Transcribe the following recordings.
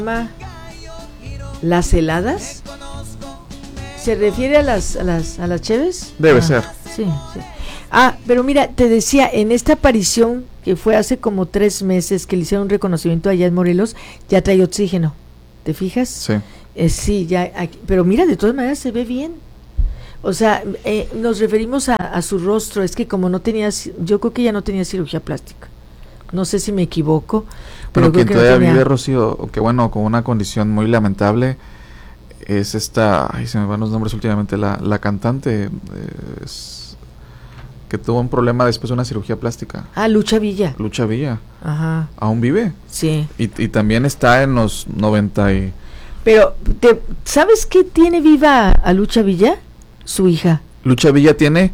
¿Las heladas? ¿Se refiere a las cheves? Debe ser. Sí. Pero mira, te decía, en esta aparición que fue hace como 3 meses que le hicieron un reconocimiento allá en Morelos, ya trae oxígeno. ¿Te fijas? Sí. Sí, ya. Pero mira, de todas maneras se ve bien. O sea, nos referimos a su rostro. Es que como yo creo que ya no tenía cirugía plástica. No sé si me equivoco. Pero quien todavía vive, Rocío, que bueno, con una condición muy lamentable, es se me van los nombres últimamente, la cantante, que tuvo un problema después de una cirugía plástica. Lucha Villa. Lucha Villa. Ajá. ¿Aún vive? Sí. Y también está en los 90 y... Pero, ¿sabes qué tiene viva a Lucha Villa? Su hija. Lucha Villa tiene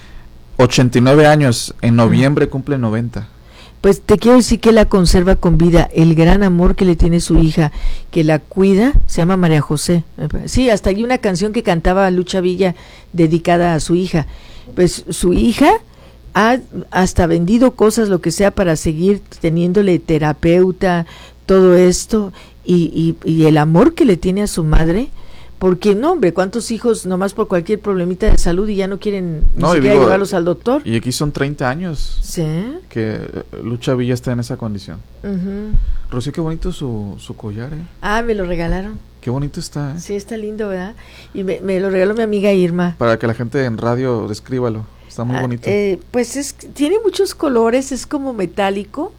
89 años, en noviembre cumple 90. Pues te quiero decir que la conserva con vida, el gran amor que le tiene su hija, que la cuida, se llama María José. Sí, hasta hay una canción que cantaba Lucha Villa dedicada a su hija. Pues su hija ha hasta vendido cosas, lo que sea, para seguir teniéndole terapeuta, todo esto, y el amor que le tiene a su madre. Porque no, hombre, ¿cuántos hijos nomás por cualquier problemita de salud y ya no quieren ni siquiera llevarlos al doctor? Y aquí son 30 años que Lucha Villa está en esa condición. Rocío, qué bonito su collar, me lo regalaron. Qué bonito está, Sí, está lindo, ¿verdad? Y me lo regaló mi amiga Irma. Para que la gente en radio descríbalo, está muy bonito. Pues tiene muchos colores, es como metálico.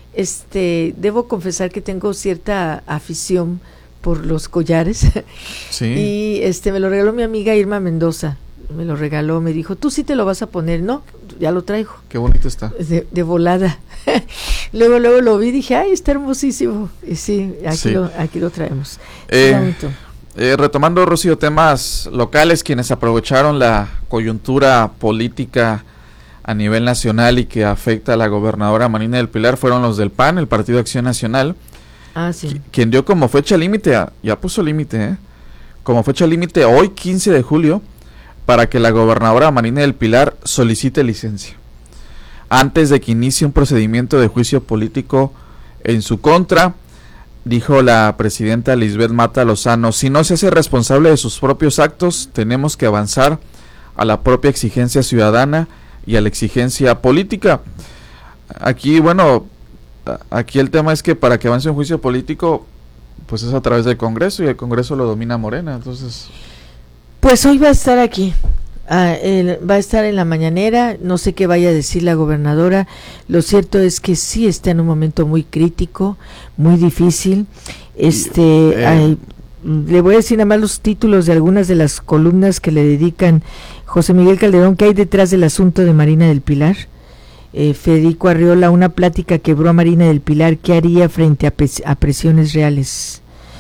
Debo confesar que tengo cierta afición por los collares. Sí. Y me lo regaló mi amiga Irma Mendoza. Me dijo, tú sí te lo vas a poner. No, ya lo traigo. Qué bonito está. De volada. luego lo vi y dije, ay, está hermosísimo. Y sí, aquí lo traemos. Retomando, Rocío, temas locales, quienes aprovecharon la coyuntura política a nivel nacional y que afecta a la gobernadora Marina del Pilar fueron los del PAN, el Partido Acción Nacional. Sí. Quien dio como fecha límite, ya puso límite, como fecha límite hoy 15 de julio para que la gobernadora Marina del Pilar solicite licencia antes de que inicie un procedimiento de juicio político en su contra. Dijo la presidenta Lisbeth Mata Lozano, si no se hace responsable de sus propios actos, tenemos que avanzar a la propia exigencia ciudadana y a la exigencia política. Aquí el tema es que para que avance un juicio político, pues es a través del Congreso, y el Congreso lo domina Morena, entonces... Pues hoy va a estar aquí, va a estar en la mañanera, no sé qué vaya a decir la gobernadora. Lo cierto es que sí está en un momento muy crítico, muy difícil. Le voy a decir nada más los títulos de algunas de las columnas que le dedican José Miguel Calderón, que hay detrás del asunto de Marina del Pilar. Federico Arriola, una plática quebró a Marina del Pilar, ¿qué haría frente a presiones reales?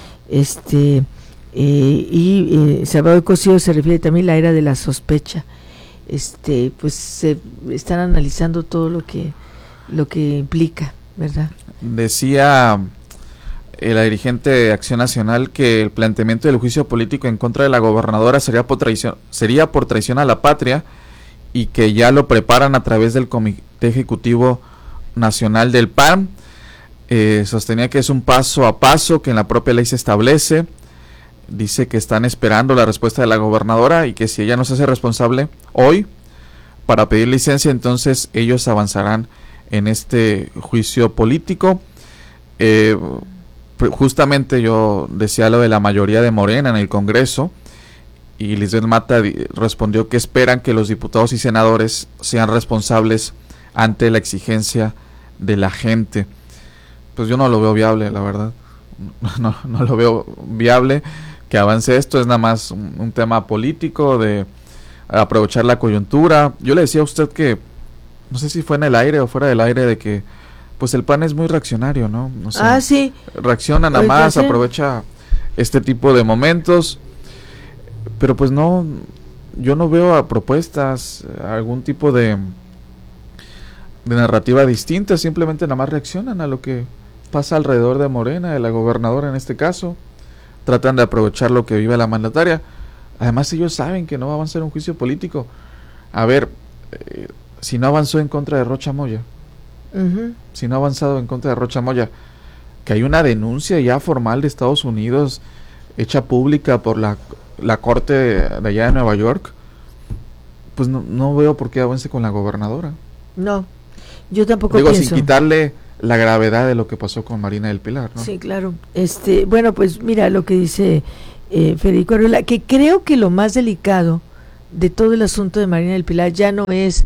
Salvador Cosío se refiere también a la era de la sospecha. Pues se están analizando todo lo que implica, ¿verdad? Decía la dirigente de Acción Nacional que el planteamiento del juicio político en contra de la gobernadora sería por traición a la patria, y que ya lo preparan a través del Comité Ejecutivo Nacional del PAN. Sostenía que es un paso a paso que en la propia ley se establece. Dice que están esperando la respuesta de la gobernadora y que si ella no se hace responsable hoy para pedir licencia, entonces ellos avanzarán en este juicio político. Justamente yo decía lo de la mayoría de Morena en el Congreso, y Lisbeth Mata respondió que esperan que los diputados y senadores sean responsables ante la exigencia de la gente. Pues yo no lo veo viable, la verdad. No lo veo viable que avance esto. Es nada más un tema político de aprovechar la coyuntura. Yo le decía a usted que, no sé si fue en el aire o fuera del aire, de que pues el PAN es muy reaccionario, ¿no? O sea, sí. Reacciona nada más, aprovecha este tipo de momentos. Pero pues no, yo no veo a propuestas, algún tipo de narrativa distinta. Simplemente nada más reaccionan a lo que pasa alrededor de Morena, de la gobernadora en este caso. Tratan de aprovechar lo que vive la mandataria. Además ellos saben que no va a avanzar un juicio político. A ver, si no avanzó en contra de Rocha Moya, si no ha avanzado en contra de Rocha Moya, que hay una denuncia ya formal de Estados Unidos hecha pública por la corte de allá de Nueva York, pues no veo por qué avance con la gobernadora. No, yo tampoco digo, pienso. Sin quitarle la gravedad de lo que pasó con Marina del Pilar, ¿no? Sí, claro. Bueno, pues mira lo que dice Federico Arriola, que creo que lo más delicado de todo el asunto de Marina del Pilar ya no es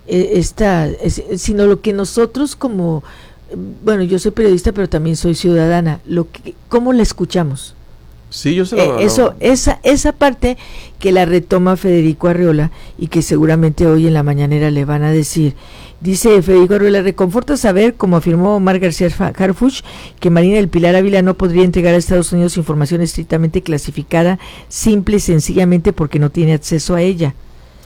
sino lo que nosotros como, bueno, yo soy periodista, pero también soy ciudadana, cómo la escuchamos. Sí, yo sé esa parte que la retoma Federico Arriola y que seguramente hoy en la mañanera le van a decir. Dice Federico Arriola, reconforta saber, como afirmó Omar García Harfuch, que Marina del Pilar Ávila no podría entregar a Estados Unidos información estrictamente clasificada, simple y sencillamente porque no tiene acceso a ella.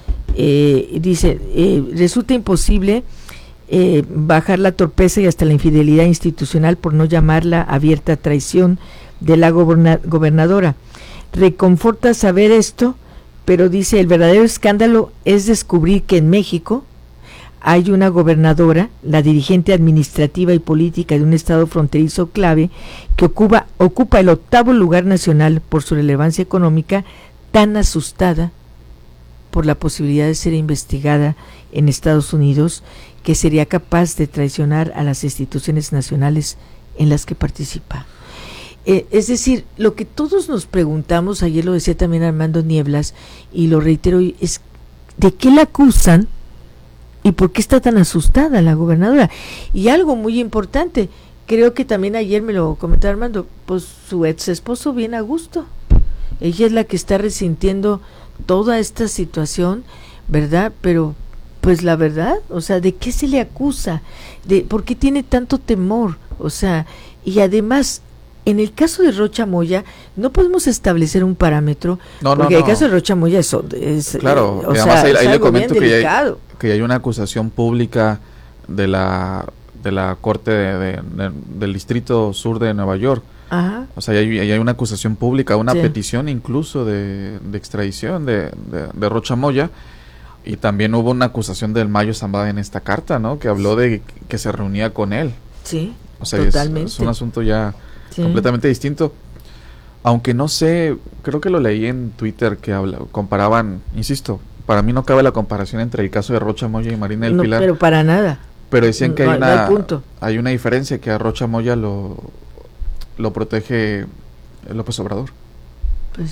Dice, resulta imposible bajar la torpeza y hasta la infidelidad institucional, por no llamarla abierta traición, de la gobernadora. Reconforta saber esto, pero dice, el verdadero escándalo es descubrir que en México hay una gobernadora, la dirigente administrativa y política de un estado fronterizo clave, que ocupa el 8º lugar nacional por su relevancia económica, tan asustada por la posibilidad de ser investigada en Estados Unidos, que sería capaz de traicionar a las instituciones nacionales en las que participa. Es decir, lo que todos nos preguntamos, ayer lo decía también Armando Nieblas, y lo reitero hoy, es ¿de qué la acusan y por qué está tan asustada la gobernadora? Y algo muy importante, creo que también ayer me lo comentaba Armando, pues su ex esposo viene a gusto. Ella es la que está resintiendo toda esta situación, ¿verdad? Pero pues la verdad, o sea, ¿de qué se le acusa? ¿Por qué tiene tanto temor? O sea, y además, en el caso de Rocha Moya, no podemos establecer un parámetro, porque el caso de Rocha Moya es claro, o además sea, ahí le comento que hay una acusación pública de la Corte del Distrito Sur de Nueva York. Ajá. O sea, hay una acusación pública, una petición incluso de extradición de Rocha Moya, y también hubo una acusación del Mayo Zambada en esta carta, ¿no? Que habló de que se reunía con él. Sí, o sea, totalmente. Es un asunto ya completamente distinto. Aunque no sé, creo que lo leí en Twitter que comparaban, insisto, para mí no cabe la comparación entre el caso de Rocha Moya y Marina del Pilar. Pero para nada. Pero decían que hay una diferencia, que a Rocha Moya lo protege López Obrador. Pues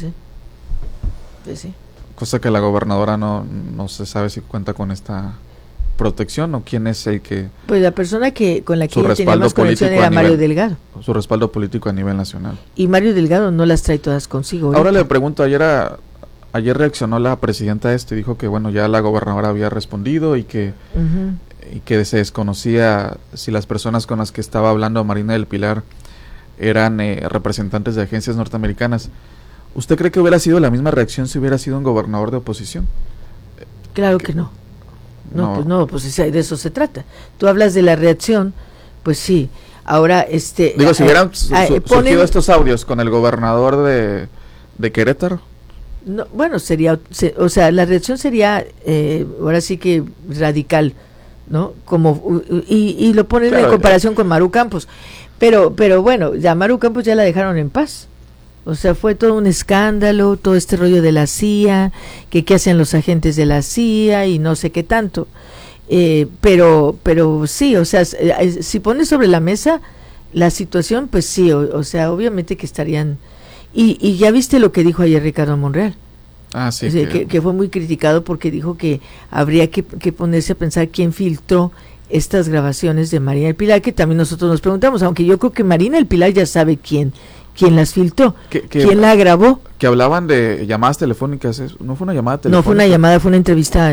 sí. Cosa que la gobernadora no se sabe si cuenta con esta protección o quién es el que... Pues la persona con la que ella tenía más conexión era Mario Delgado. Su respaldo político a nivel nacional. Y Mario Delgado no las trae todas consigo. Ahora le pregunto, ayer reaccionó la presidenta a esto y dijo que bueno, ya la gobernadora había respondido y que se desconocía si las personas con las que estaba hablando Marina del Pilar eran representantes de agencias norteamericanas. ¿Usted cree que hubiera sido la misma reacción si hubiera sido un gobernador de oposición? Claro que no. Pues de eso se trata. Tú hablas de la reacción, pues sí. Ahora, digo, si hubieran surgido estos audios con el gobernador de Querétaro. No, bueno, o sea, la reacción sería, ahora sí que radical, ¿no? Como y lo ponen en comparación con Maru Campos. Pero bueno, ya Maru Campos ya la dejaron en paz. O sea, fue todo un escándalo, todo este rollo de la CIA, que qué hacían los agentes de la CIA y no sé qué tanto. Pero sí, o sea, si pones sobre la mesa la situación, pues sí, o sea, obviamente que estarían... Y ya viste lo que dijo ayer Ricardo Monreal. Ah, sí. Que fue muy criticado porque dijo que habría que ponerse a pensar quién filtró estas grabaciones de Marina del Pilar, que también nosotros nos preguntamos, aunque yo creo que Marina del Pilar ya sabe quién las filtró, quién la grabó. Que hablaban de llamadas telefónicas, no fue una llamada telefónica. No fue una llamada, fue una entrevista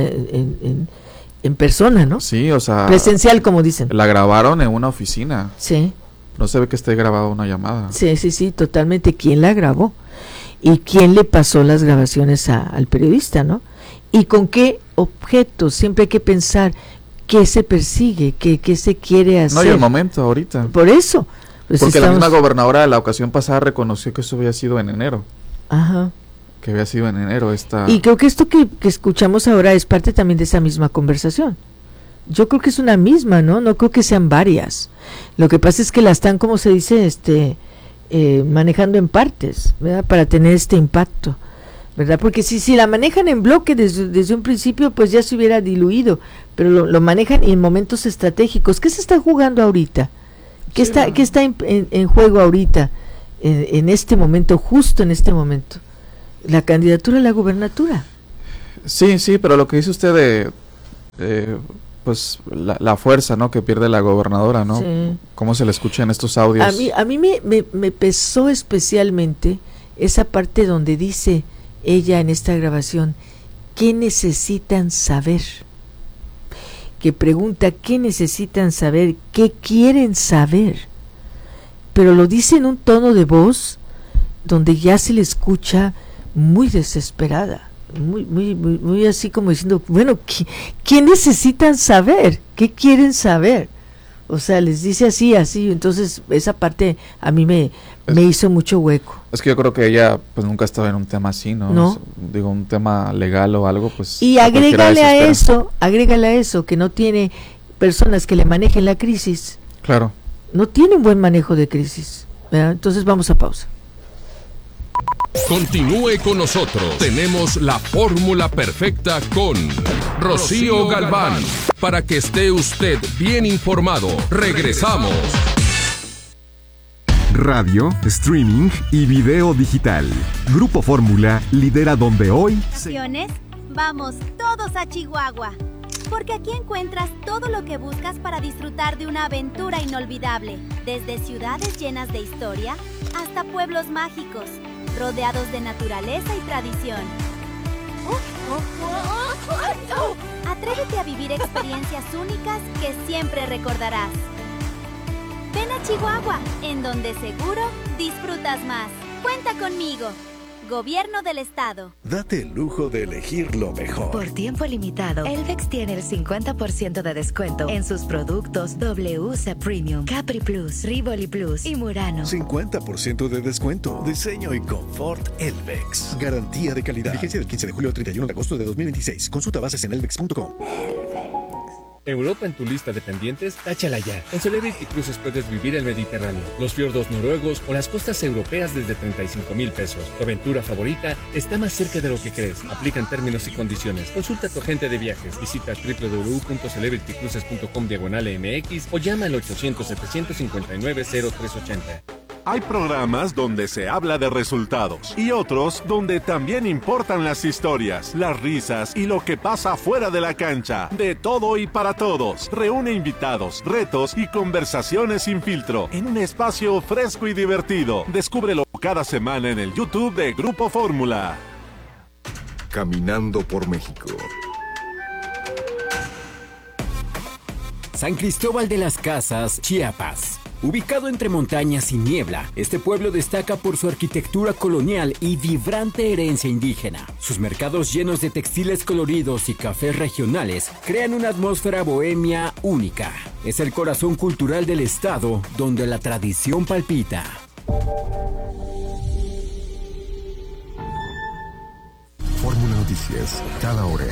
en persona, ¿no? Sí, o sea... presencial, como dicen. La grabaron en una oficina. Sí. No se ve que esté grabada una llamada. Sí, totalmente. ¿Quién la grabó? ¿Y quién le pasó las grabaciones al periodista, no? ¿Y con qué objeto? Siempre hay que pensar qué se persigue, qué se quiere hacer. No hay el momento ahorita. Por eso. Pues porque la misma gobernadora de la ocasión pasada reconoció que eso había sido en enero. Ajá. Que había sido en enero esta... Y creo que esto que escuchamos ahora es parte también de esa misma conversación, Yo creo que es una misma, ¿no? No creo que sean varias. Lo que pasa es que la están, como se dice, manejando en partes, ¿verdad? Para tener este impacto, ¿verdad? Porque si la manejan en bloque desde un principio, pues ya se hubiera diluido, pero lo manejan en momentos estratégicos. ¿Qué se está jugando ahorita? ¿Qué está en juego ahorita, en este momento, justo en este momento? La candidatura a la gubernatura. Sí, pero lo que dice usted pues la fuerza, ¿no?, que pierde la gobernadora, ¿no? Sí. ¿Cómo se le escucha en estos audios? A mí me pesó especialmente esa parte donde dice ella en esta grabación, ¿qué necesitan saber? Que pregunta, ¿qué necesitan saber? ¿Qué quieren saber? Pero lo dice en un tono de voz donde ya se le escucha muy desesperada. Muy así como diciendo, bueno, ¿qué necesitan saber? ¿Qué quieren saber? O sea, les dice así, entonces esa parte a mí me hizo mucho hueco. Es que yo creo que ella pues nunca ha estado en un tema así, ¿no? Digo, un tema legal o algo, pues... Y agrégale a eso, que no tiene personas que le manejen la crisis. Claro. No tiene un buen manejo de crisis, ¿verdad? Entonces vamos a pausa. Continúe con nosotros. Tenemos la fórmula perfecta con Rocío Galván. Para que esté usted bien informado. Regresamos. Radio, streaming y video digital. Grupo Fórmula lidera donde hoy... Vamos todos a Chihuahua. Porque aquí encuentras todo lo que buscas para disfrutar de una aventura inolvidable. Desde ciudades llenas de historia hasta pueblos mágicos, rodeados de naturaleza y tradición. Atrévete a vivir experiencias únicas que siempre recordarás. Ven a Chihuahua, en donde seguro disfrutas más. Cuenta conmigo. Gobierno del Estado. Date el lujo de elegir lo mejor. Por tiempo limitado, Elvex tiene el 50% de descuento en sus productos WC Premium, Capri Plus, Rivoli Plus y Murano. 50% de descuento. Diseño y confort Elvex. Garantía de calidad. Vigencia del 15 de julio al 31 de agosto de 2026. Consulta bases en elvex.com. Europa en tu lista de pendientes, táchala ya. Con Celebrity Cruises puedes vivir el Mediterráneo, los fiordos noruegos o las costas europeas desde 35,000 pesos. Tu aventura favorita está más cerca de lo que crees. Aplican términos y condiciones. Consulta a tu agente de viajes. Visita www.celebritycruises.com/MX o llama al 800-759-0380. Hay programas donde se habla de resultados y otros donde también importan las historias, las risas y lo que pasa fuera de la cancha. De todo y para todos. Reúne invitados, retos y conversaciones sin filtro en un espacio fresco y divertido. Descúbrelo cada semana en el YouTube de Grupo Fórmula. Caminando por México. San Cristóbal de las Casas, Chiapas. Ubicado entre montañas y niebla, este pueblo destaca por su arquitectura colonial y vibrante herencia indígena. Sus mercados llenos de textiles coloridos y cafés regionales crean una atmósfera bohemia única. Es el corazón cultural del estado, donde la tradición palpita. Fórmula Noticias, cada hora.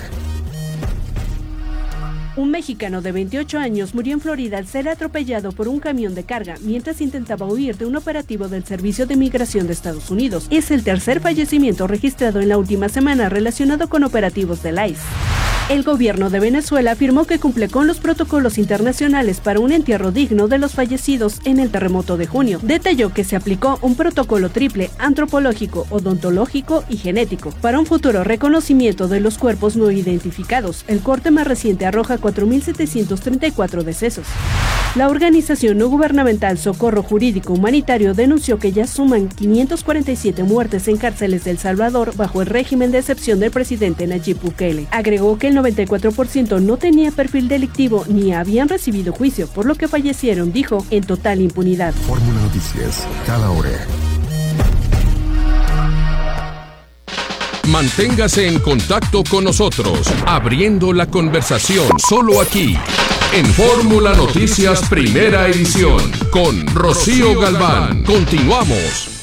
Un mexicano de 28 años murió en Florida al ser atropellado por un camión de carga mientras intentaba huir de un operativo del Servicio de Migración de Estados Unidos. Es el tercer fallecimiento registrado en la última semana relacionado con operativos del ICE. El gobierno de Venezuela afirmó que cumple con los protocolos internacionales para un entierro digno de los fallecidos en el terremoto de junio. Detalló que se aplicó un protocolo triple, antropológico, odontológico y genético, para un futuro reconocimiento de los cuerpos no identificados. El corte más reciente arroja 4.734 decesos. La organización no gubernamental Socorro Jurídico Humanitario denunció que ya suman 547 muertes en cárceles de El Salvador bajo el régimen de excepción del presidente Nayib Bukele. Agregó que el 94% no tenía perfil delictivo ni habían recibido juicio, por lo que fallecieron, dijo, en total impunidad. Fórmula Noticias, cada hora. Manténgase en contacto con nosotros, abriendo la conversación solo aquí, en Fórmula Noticias Primera Edición, con Rocío Galván. Continuamos.